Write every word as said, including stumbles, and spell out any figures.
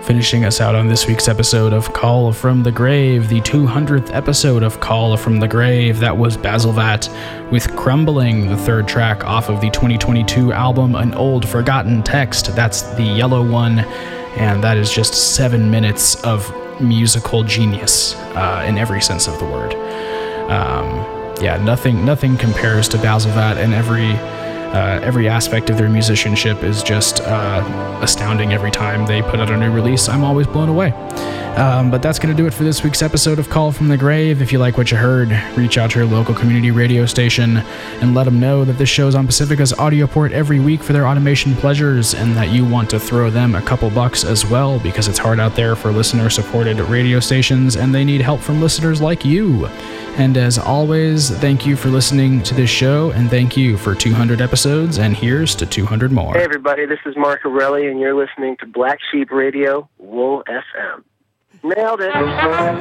Finishing us out on this week's episode of Call from the Grave, the two hundredth episode of Call from the Grave. That was Basilvat with Crumbling, the third track off of the twenty twenty-two album An Old Forgotten Text. That's the yellow one, and that is just seven minutes of musical genius uh, in every sense of the word. Um, yeah, nothing nothing compares to Basilvat, and every Uh, every aspect of their musicianship is just uh, astounding every time they put out a new release. I'm always blown away. Um, but that's going to do it for this week's episode of Call from the Grave. If you like what you heard, reach out to your local community radio station and let them know that this show's on Pacifica's audio port every week for their automation pleasures, and that you want to throw them a couple bucks as well, because it's hard out there for listener-supported radio stations, and they need help from listeners like you. And as always, thank you for listening to this show, and thank you for two hundred episodes, and here's to two hundred more. Hey everybody, this is Mark Corelli, and you're listening to Black Sheep Radio, Wool F M. Nailed it.